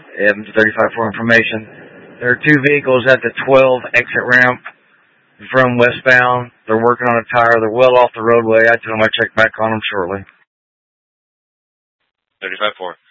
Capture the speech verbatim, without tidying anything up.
Evans thirty-five four information. There are two vehicles at the twelve exit ramp from westbound. They're working on a tire. They're well off the roadway. I told them I'd check back on them shortly. thirty-five four.